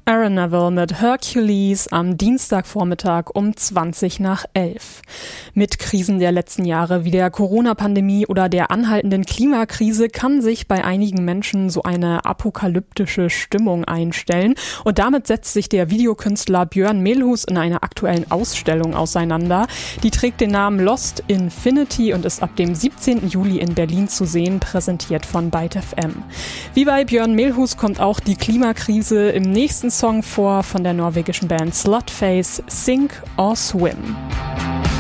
Aaron Neville mit Hercules am Dienstagvormittag um 20:11. Mit Krisen der letzten Jahre wie der Corona-Pandemie oder der anhaltenden Klimakrise kann sich bei einigen Menschen so eine apokalyptische Stimmung einstellen. Und damit setzt sich der Videokünstler Björn Melhus in einer aktuellen Ausstellung auseinander. Die trägt den Namen Lost Infinity und ist ab dem 17. Juli in Berlin zu sehen, präsentiert von Byte FM. Wie bei Björn Melhus kommt auch die Klimakrise im nächsten Song vor von der norwegischen Band Slutface, Sink or Swim.